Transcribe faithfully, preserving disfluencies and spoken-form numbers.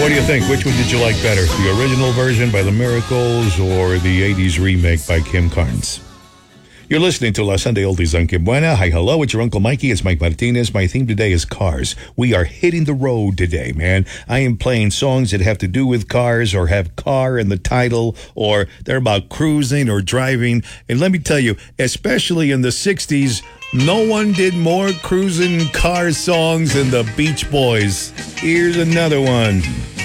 what do you think? Which one did you like better? The original version by the Miracles or the eighties remake by Kim Carnes? You're listening to La Sunday Oldies on Kim Buena. Hi, hello, it's your Uncle Mikey. It's Mike Martinez. My theme today is cars. We are hitting the road today, man. I am playing songs that have to do with cars or have car in the title or they're about cruising or driving. And let me tell you, especially in the sixties, no one did more cruising car songs than the Beach Boys. Here's another one.